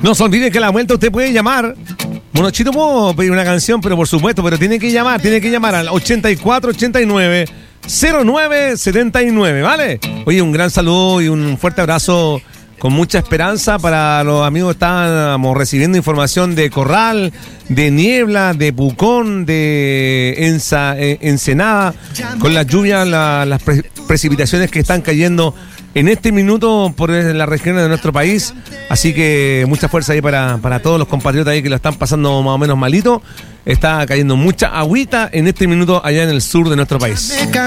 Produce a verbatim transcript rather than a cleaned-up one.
No se olvide que a la vuelta usted puede llamar. Monochito, puedo pedir una canción, pero por supuesto, pero tiene que llamar, tiene que llamar al ochenta y cuatro ochenta y nueve cero nueve setenta y nueve, ¿vale? Oye, un gran saludo y un fuerte abrazo con mucha esperanza para los amigos que estábamos recibiendo información de Corral, de Niebla, de Pucón, de Ensa, eh, Ensenada, con las lluvias, la, las pre- precipitaciones que están cayendo en este minuto por las regiones de nuestro país. Así que mucha fuerza ahí para, para todos los compatriotas ahí que lo están pasando más o menos malito. Está cayendo mucha agüita en este minuto allá en el sur de nuestro país.